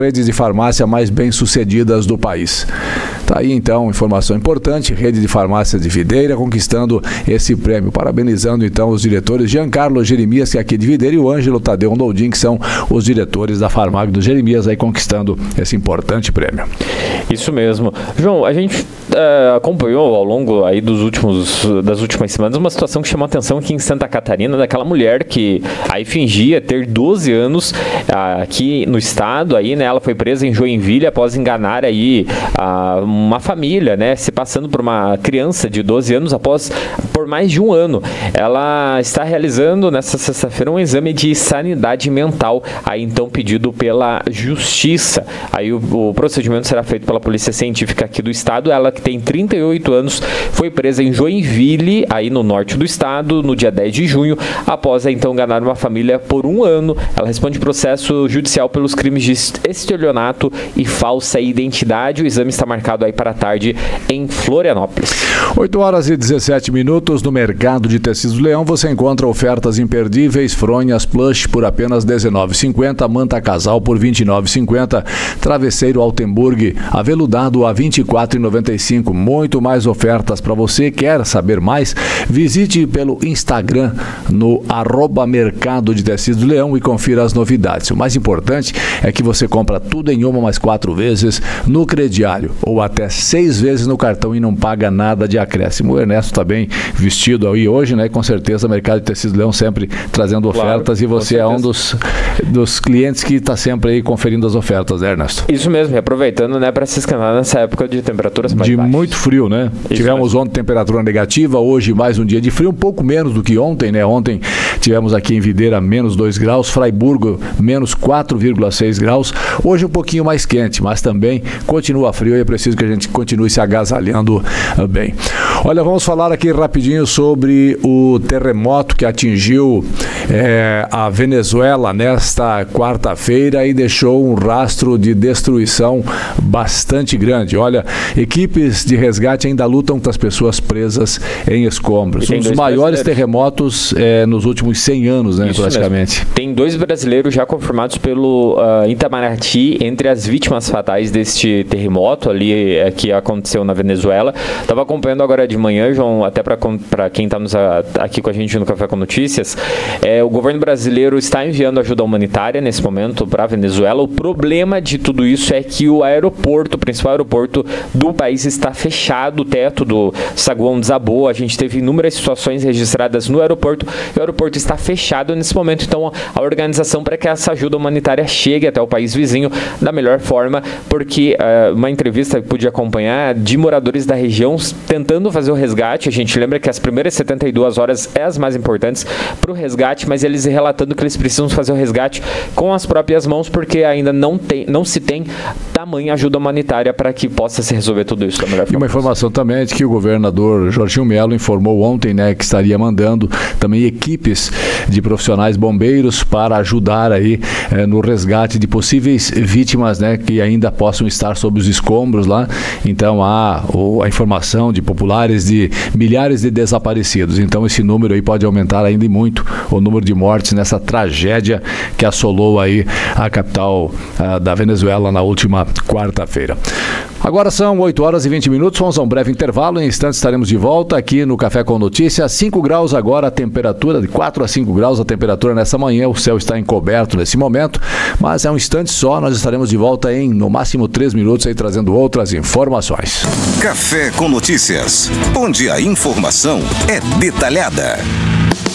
redes de farmácia mais bem-sucedidas do país. Tá aí então, informação importante, rede de farmácias de Videira conquistando esse prêmio, parabenizando então os diretores Giancarlo Jeremias, que é aqui de Videira, e o Ângelo Tadeu Noldim, que são os diretores da Farmag do Jeremias, aí conquistando esse importante prêmio. Isso mesmo. João, a gente acompanhou ao longo aí das últimas semanas uma situação que chamou a atenção aqui em Santa Catarina, daquela mulher que aí fingia ter 12 anos aqui no estado, aí, né, ela foi presa em Joinville após enganar aí uma família, né, se passando por uma criança de 12 anos por mais de um ano. Ela está realizando nesta sexta-feira um exame de sanidade mental, aí então pedido pela Justiça. Aí o procedimento será feito pela Polícia Científica aqui do estado. Ela, que tem 38 anos, foi presa em Joinville, aí no norte do estado, no dia 10 de junho, após então enganar uma família por um ano. Ela responde processo judicial pelos crimes de estelionato e falsa identidade. O exame está marcado aí para a tarde em Florianópolis. 8h17 no Mercado de Tecidos Leão. Você encontra ofertas imperdíveis: fronhas plush por apenas R$19,50, manta casal por R$29,50, travesseiro Altenburg aveludado a R$24,95. Muito mais ofertas para você. Quer saber mais? Visite pelo Instagram no @Mercado de Tecidos Leão e confira as novidades. O mais importante é que você compra tudo em uma mais 4 vezes no crediário ou até 6 vezes no cartão e não paga nada de acréscimo. O Ernesto está bem vestido aí hoje, né? Com certeza o Mercado de Tecidos Leão sempre trazendo ofertas, claro, e você é um dos clientes que está sempre aí conferindo as ofertas, né, Ernesto? Isso mesmo, e aproveitando, né, para se esquentar nessa época de temperaturas mais baixas. Muito frio, né? Isso tivemos mesmo. Ontem temperatura negativa, hoje mais um dia de frio, um pouco menos do que ontem, né? Ontem tivemos aqui em Videira menos 2 graus, Fraiburgo menos 4,6 graus. Hoje um pouquinho mais quente, mas também continua frio e é preciso que a gente continue se agasalhando bem. Olha, vamos falar aqui rapidinho sobre o terremoto que atingiu a Venezuela nesta quarta-feira e deixou um rastro de destruição bastante grande. Olha, equipes de resgate ainda lutam com as pessoas presas em escombros. Um dos maiores terremotos nos últimos 100 anos, né, praticamente. Mesmo. Tem 2 brasileiros já confirmados pelo Itamaraty entre as vítimas fatais deste terremoto ali que aconteceu na Venezuela. Estava acompanhando agora de manhã, João, até para quem está aqui com a gente no Café com Notícias, o governo brasileiro está enviando ajuda humanitária nesse momento para a Venezuela. O problema de tudo isso é que o principal aeroporto do país está fechado, o teto do saguão desabou, a gente teve inúmeras situações registradas no aeroporto e o aeroporto está fechado nesse momento. Então a organização para que essa ajuda humanitária chegue até o país vizinho da melhor forma, porque uma entrevista que pude acompanhar de moradores da região tentando fazer o resgate. A gente lembra que as primeiras 72 horas é as mais importantes para o resgate, mas eles relatando que eles precisam fazer o resgate com as próprias mãos, porque ainda não se tem tamanha ajuda humanitária para que possa se resolver tudo isso da melhor forma. E uma informação também é de que o governador Jorginho Melo informou ontem, né, que estaria mandando também equipes de profissionais bombeiros para ajudar aí no resgate de possíveis vítimas, né, que ainda possam estar sob os escombros lá. Então há a informação de populares de milhares de desaparecidos. Então esse número aí pode aumentar ainda e muito, o número de mortes nessa tragédia que assolou aí a capital da Venezuela na última quarta-feira. Agora são 8h20, vamos a um breve intervalo, em instantes estaremos de volta aqui no Café com Notícias. 5 graus agora a temperatura, de 4 a 5 graus a temperatura nessa manhã, o céu está encoberto nesse momento, mas é um instante só, nós estaremos de volta em no máximo 3 minutos aí trazendo outras informações. Café com Notícias, onde a informação é detalhada.